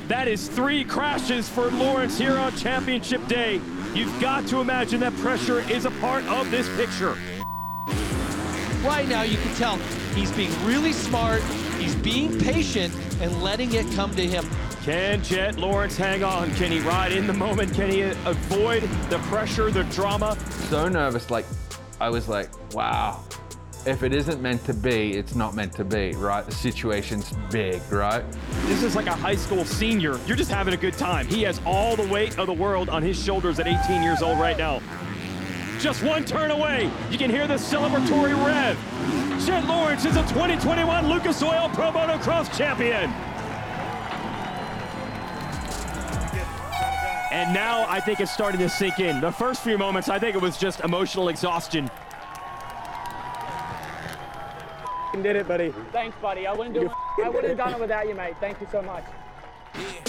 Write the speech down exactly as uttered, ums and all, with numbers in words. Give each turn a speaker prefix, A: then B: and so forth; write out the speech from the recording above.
A: That is three crashes for Lawrence here on championship day. You've got to imagine that pressure is a part of this picture.
B: Right now you can tell he's being really smart, he's being patient and letting it come to him.
A: Can Jett Lawrence hang on? Can he ride in the moment? Can he avoid the pressure, the drama?
C: So nervous, like, I was like, wow. If it isn't meant to be, it's not meant to be, right? The situation's big, right?
A: This is like a high school senior. You're just having a good time. He has all the weight of the world on his shoulders at eighteen years old right now. Just one turn away. You can hear the celebratory rev. Jett Lawrence is a twenty twenty-one Lucas Oil Pro Moto Cross champion. And now I think it's starting to sink in. The first few moments, I think it was just emotional exhaustion.
D: Did it, buddy.
E: Thanks, buddy. I wouldn't do it. I wouldn't have done it without you, mate. Thank you so much.